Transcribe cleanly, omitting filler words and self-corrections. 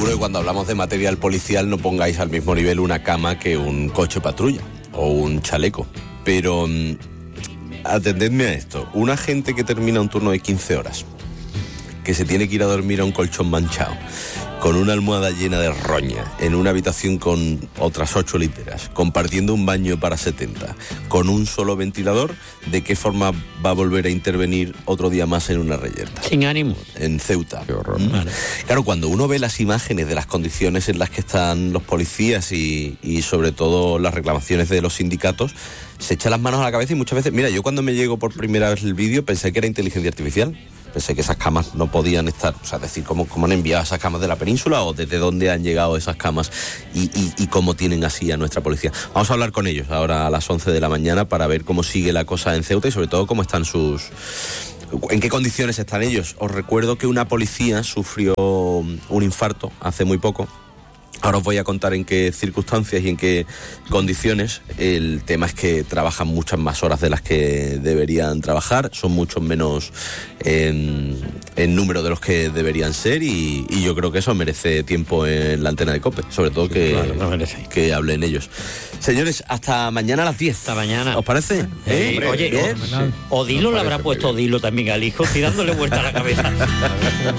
seguro que cuando hablamos de material policial no pongáis al mismo nivel una cama que un coche patrulla o un chaleco. Pero atendedme a esto. Un agente que termina un turno de 15 horas, que se tiene que ir a dormir a un colchón manchado, con una almohada llena de roña, en una habitación con otras 8 literas, compartiendo un baño para 70, con un solo ventilador, ¿de qué forma va a volver a intervenir otro día más en una reyerta? Sin ánimo. En Ceuta. Qué horror. Vale. Claro, cuando uno ve las imágenes de las condiciones en las que están los policías y sobre todo las reclamaciones de los sindicatos, se echa las manos a la cabeza y muchas veces... Mira, yo cuando me llegó por primera vez el vídeo pensé que era inteligencia artificial. Pensé que esas camas no podían estar, o sea, decir cómo han enviado esas camas de la península o desde dónde han llegado esas camas y cómo tienen así a nuestra policía. Vamos a hablar con ellos ahora a las 11 de la mañana para ver cómo sigue la cosa en Ceuta y sobre todo cómo están en qué condiciones están ellos. Os recuerdo que una policía sufrió un infarto hace muy poco. Ahora os voy a contar en qué circunstancias y en qué condiciones. El tema es que trabajan muchas más horas de las que deberían trabajar, son muchos menos en número de los que deberían ser y yo creo que eso merece tiempo en la antena de COPE, sobre todo que hablen ellos. Señores, hasta mañana a las 10. Hasta mañana. ¿Os parece? Oye, Odilo le habrá puesto Odilo también al hijo, estoy dándole vuelta a la cabeza.